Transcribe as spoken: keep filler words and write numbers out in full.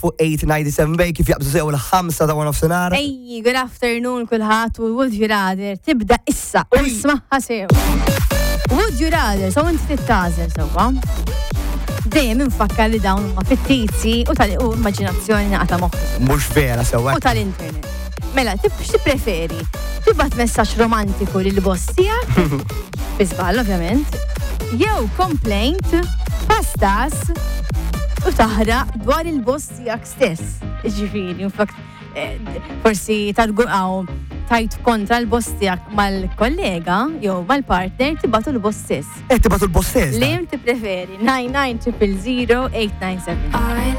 fuq eight ninety-seven Bay kif jaqbżu sew il-ħamsa ta' one of senar. Ej, good afternoon kulħadd u would you rather tibda issa u ismaħħa sew. Would you rather, so inti tittażel sewwa. Dejjem infakkar li dawn huma fittizji u tal-immaġinazzjoni naqta' moħħ. Mhux vera sewwa. U tal-internet. Mela, x'ti preferi? Tibgħat messaġġ romantiku lil boss tiegħek? Biżball ovvjament. Jew complaint pastas u taħraq dwar il-boss tiegħek stess. Ġifieri, infakt forsi targurqaw tajt kontra l-boss tiegħek mal-kollega jew mal-partner tibgħatu l-boss stess. Eh tibgħatu l-boss stess. Lim ti preferi nine nine zero zero zero eight nine seven.